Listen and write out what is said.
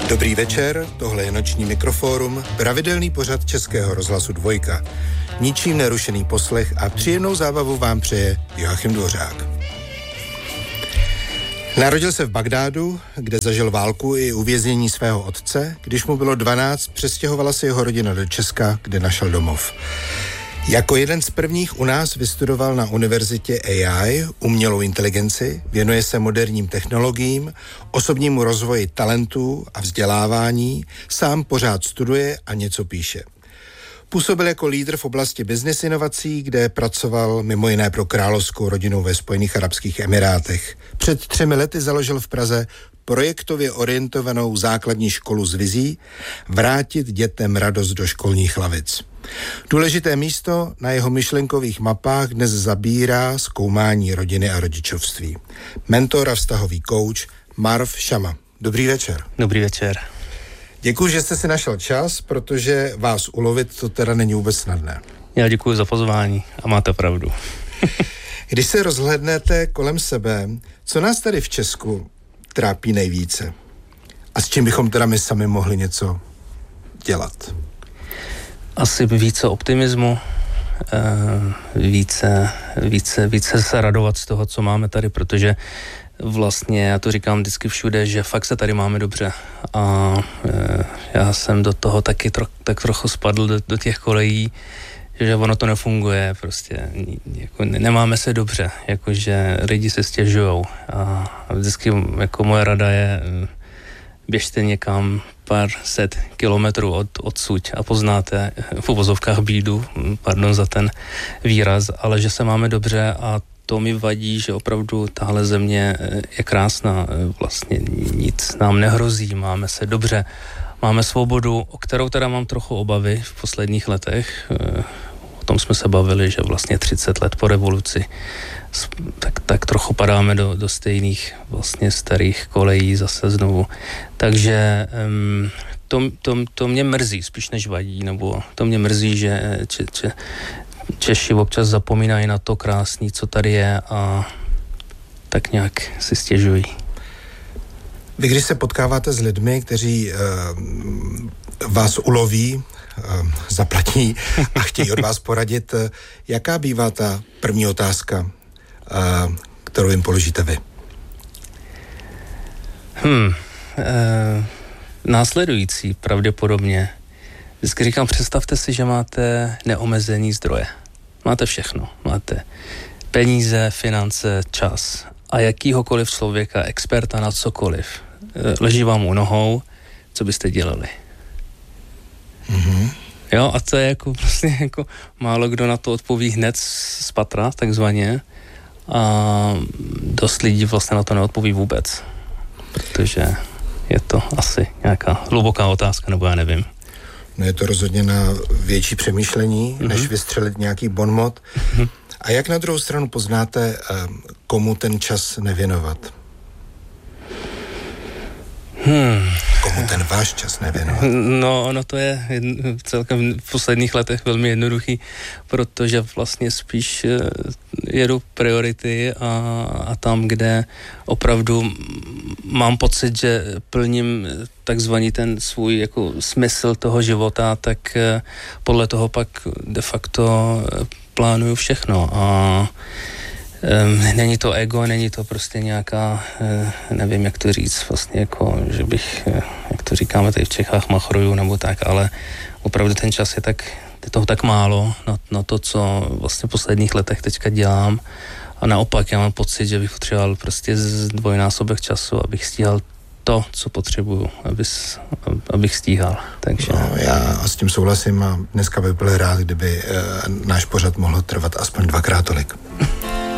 Dobrý večer, tohle je Noční mikrofórum, pravidelný pořad Českého rozhlasu Dvojka. Ničím nerušený poslech a příjemnou zábavu vám přeje Joachim Dvořák. Narodil se v Bagdádu, kde zažil válku i uvěznění svého otce. Když mu bylo 12, přestěhovala se jeho rodina do Česka, kde našel domov. Jako jeden z prvních u nás vystudoval na univerzitě AI, umělou inteligenci, věnuje se moderním technologiím, osobnímu rozvoji talentů a vzdělávání, sám pořád studuje a něco píše. Působil jako lídr v oblasti business inovací, kde pracoval mimo jiné pro královskou rodinu ve Spojených arabských emirátech. Před 3 lety založil v Praze projektově orientovanou základní školu s vizí vrátit dětem radost do školních lavic. Důležité místo na jeho myšlenkových mapách dnes zabírá zkoumání rodiny a rodičovství. Mentor a vztahový kouč Marv Šama. Dobrý večer. Dobrý večer. Děkuji, že jste si našel čas, protože vás ulovit to teda není vůbec snadné. Já děkuji za pozvání a máte pravdu. Když se rozhlédnete kolem sebe, co nás tady v Česku trápí nejvíce? A s čím bychom teda my sami mohli něco dělat? Asi více optimismu, více se radovat z toho, co máme tady, protože vlastně, já to říkám vždycky všude, že fakt se tady máme dobře a já jsem do toho taky tak trochu spadl do těch kolejí, že ono to nefunguje, prostě jako nemáme se dobře, jakože lidi se stěžujou a vždycky jako moje rada je běžte někam pár set kilometrů odsud a poznáte v uvozovkách bídu, pardon za ten výraz, ale že se máme dobře a to mi vadí, že opravdu tahle země je krásná, vlastně nic nám nehrozí, máme se dobře, máme svobodu, o kterou teda mám trochu obavy v posledních letech. O tom jsme se bavili, že vlastně 30 let po revoluci tak trochu padáme do stejných vlastně starých kolejí zase znovu. Takže to mě mrzí, spíš než vadí, nebo to mě mrzí, že Češi občas zapomínají na to krásný, co tady je a tak nějak si stěžují. Vy, když se potkáváte s lidmi, kteří vás uloví, zaplatí a chtějí od vás poradit, jaká bývá ta první otázka, kterou jim položíte vy? Následující pravděpodobně. Vždycky říkám, představte si, že máte neomezený zdroje. Máte všechno. Máte peníze, finance, čas a jakýhokoliv člověka, experta na cokoliv. Leží vám u nohou, co byste dělali? Mm-hmm. Jo, a to je jako prostě jako málo kdo na to odpoví hned z patra, takzvaně. A dost lidí vlastně na to neodpoví vůbec. Protože je to asi nějaká hluboká otázka, nebo já nevím. No je to rozhodně na větší přemýšlení, než vystřelit nějaký bonmot. A jak na druhou stranu poznáte, komu ten čas nevěnovat? Komu ten váš čas nevěnovat? No, ono to je celkem v posledních letech velmi jednoduchý, protože vlastně spíš jedu priority a tam, kde opravdu mám pocit, že plním takzvaný ten svůj jako smysl toho života, tak podle toho pak de facto plánuju všechno a není to ego, není to prostě nějaká, nevím, jak to říct, vlastně jako, že bych, jak to říkáme tady v Čechách, machruju nebo tak, ale opravdu ten čas je toho tak málo na to, co vlastně v posledních letech teďka dělám a naopak já mám pocit, že bych potřeboval prostě dvojnásobek času, abych stíhal to, co potřebuju, abych stíhal. Takže... No, já s tím souhlasím a dneska bych byl rád, kdyby náš pořad mohl trvat aspoň 2x tolik.